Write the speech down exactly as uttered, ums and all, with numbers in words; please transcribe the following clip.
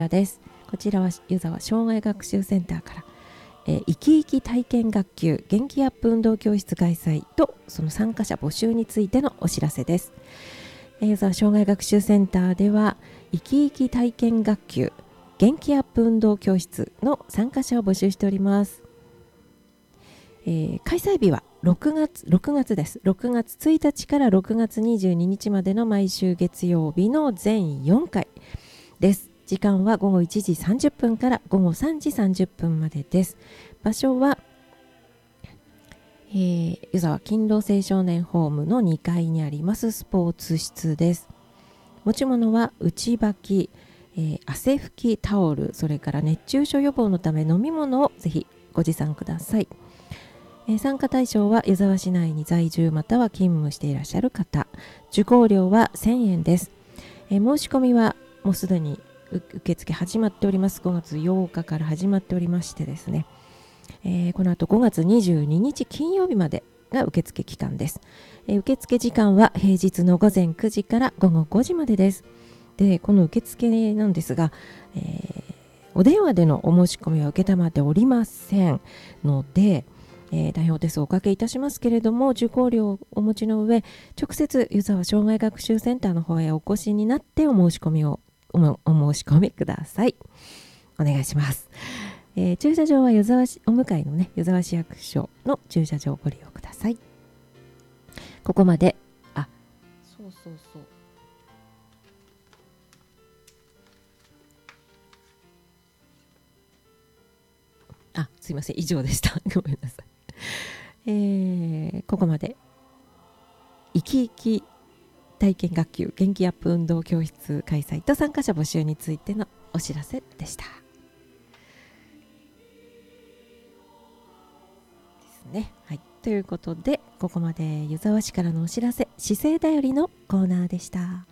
です。こちらは湯沢障害学習センターから、えー、生き生き体験学級元気アップ運動教室開催とその参加者募集についてのお知らせです。えー、湯沢障害学習センターでは生き生き体験学級元気アップ運動教室の参加者を募集しております。えー、開催日はろくがつろくがつです。ろくがつついたちからろくがつにじゅうににちまでの毎週月曜日の全よんかいです。時間はごごいちじさんじゅっぷんからごごさんじさんじゅっぷんまでです。場所は、えー、湯沢勤労青少年ホームのにかいにありますスポーツ室です。持ち物は内履き、えー、汗拭きタオル、それから熱中症予防のため飲み物をぜひご持参ください。えー、参加対象は湯沢市内に在住または勤務していらっしゃる方。受講料はせんえんです。えー、申し込みはもうすでに受付始まっております。ごがつようかから始まっておりましてですね、えー、この後ごがつにじゅうににち金曜日までが受付期間です。えー、受付時間は平日のごぜんくじからごごごじまでです。で、この受付なんですが、えー、お電話でのお申し込みは受けたまっておりませんので、えー、代表ですおかけいたしますけれども、受講料をお持ちの上、直接湯沢障害学習センターの方へお越しになってお申し込みをお, お申し込みください。お願いします。えー、駐車場は湯沢市お向かいのね湯沢市役所の駐車場をご利用ください。ここまで、あ、そうそうそう。あ、すいません、以上でした。ごめんなさい。えー、ここまで生き生き体験学級元気アップ運動教室開催と参加者募集についてのお知らせでした。ですね。はい。ということで、ここまで湯沢市からのお知らせ、市政だよりのコーナーでした。